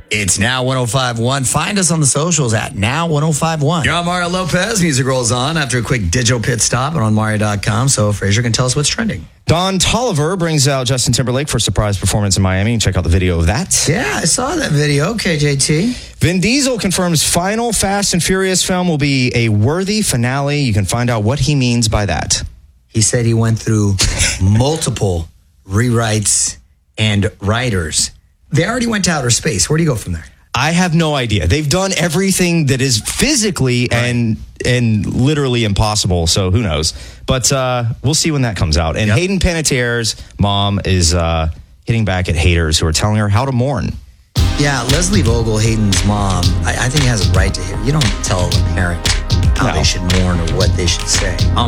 It's Now 105.1. Find us on the socials at Now 105.1. You're on Mario Lopez. Music rolls on after a quick digital pit stop and on Mario.com. So Fraser can tell us what's trending. Don Toliver brings out Justin Timberlake for a surprise performance in Miami. Check out the video of that. Yeah, I saw that video. KJT. Vin Diesel confirms final Fast and Furious film will be a worthy finale. You can find out what he means by that. He said he went through multiple rewrites and writers. They already went to outer space. Where do you go from there? I have no idea. They've done everything that is physically and literally impossible, so who knows. But we'll see when that comes out. And Hayden Panettiere's mom is hitting back at haters who are telling her how to mourn. Yeah, Leslie Vogel, Hayden's mom, I think has a right to hear. You don't tell a parent how they should mourn or what they should say.